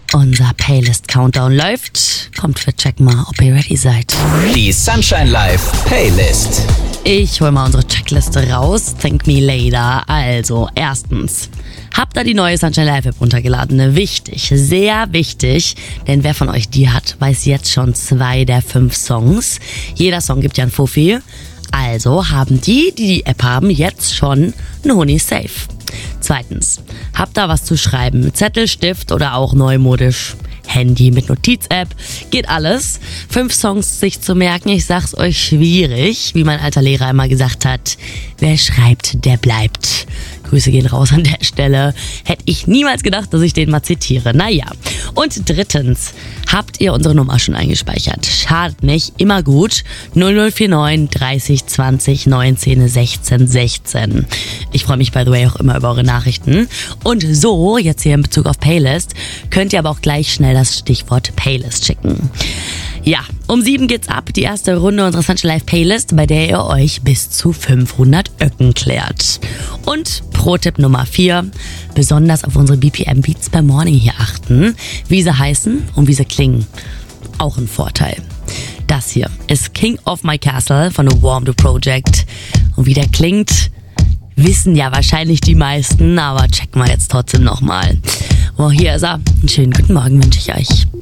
Unser Playlist-Countdown läuft. Kommt, wir checken mal, ob ihr ready seid. Die Sunshine Live Playlist. Ich hol mal unsere Checkliste raus. Thank me later. Also, erstens. Habt ihr die neue Sunshine Live App runtergeladen? Wichtig, sehr wichtig, denn wer von euch die hat, weiß jetzt schon 2 der 5 Songs. Jeder Song gibt ja ein Fuffi. Also haben die App haben, jetzt schon einen Honig safe. Zweitens, habt da was zu schreiben? Zettel, Stift oder auch neumodisch Handy mit Notiz-App? Geht alles. 5 Songs sich zu merken, ich sag's euch, schwierig. Wie mein alter Lehrer immer gesagt hat, wer schreibt, der bleibt. Grüße gehen raus an der Stelle. Hätte ich niemals gedacht, dass ich den mal zitiere. Naja. Und drittens, habt ihr unsere Nummer schon eingespeichert? Schadet nicht, immer gut. 0049 30 20 19 16 16. Ich freue mich by the way auch immer über eure Nachrichten. Und so, jetzt hier in Bezug auf Playlist, könnt ihr aber auch gleich schnell das Stichwort Playlist schicken. Ja, um 7 geht's ab, die erste Runde unserer Sunshine Live Playlist, bei der ihr euch bis zu 500 Öcken klärt. Und Pro-Tipp Nummer 4, besonders auf unsere BPM Beats per Morning hier achten. Wie sie heißen und wie sie klingen. Auch ein Vorteil. Das hier ist King of My Castle von The Warm Do Project. Und wie der klingt, wissen ja wahrscheinlich die meisten, aber checken wir jetzt trotzdem nochmal. Oh, hier ist er. Einen schönen guten Morgen wünsche ich euch.